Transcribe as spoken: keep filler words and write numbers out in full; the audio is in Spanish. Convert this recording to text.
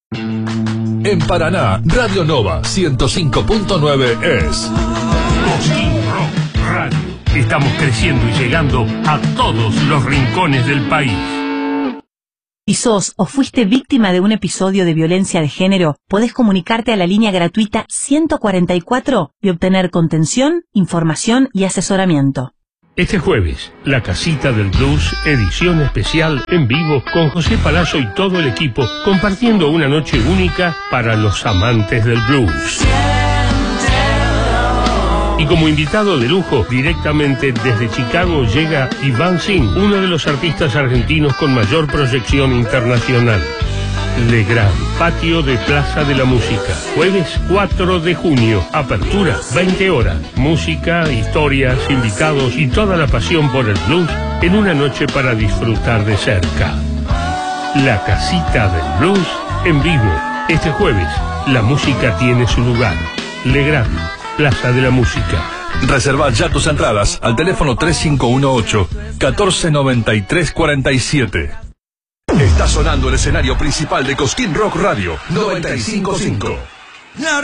En Paraná, Radio Nova ciento cinco punto nueve es Cosquín Rock Radio. Estamos creciendo y llegando a todos los rincones del país. Si sos o fuiste víctima de un episodio de violencia de género, podés comunicarte a la línea gratuita ciento cuarenta y cuatro y obtener contención, información y asesoramiento. Este jueves, La Casita del Blues, edición especial en vivo con José Palazzo y todo el equipo, compartiendo una noche única para los amantes del blues. Y como invitado de lujo, directamente desde Chicago llega Iván Singh, uno de los artistas argentinos con mayor proyección internacional. Legrand, patio de Plaza de la Música, jueves cuatro de junio, apertura veinte horas, música, historias, invitados y toda la pasión por el blues en una noche para disfrutar de cerca. La Casita del Blues en vivo, este jueves, la música tiene su lugar. Legrand, Plaza de la Música. Reserva ya tus entradas al teléfono tres cinco uno ocho, uno cuatro nueve tres cuatro siete. Está sonando el escenario principal de Cosquín Rock Radio noventa y cinco punto cinco.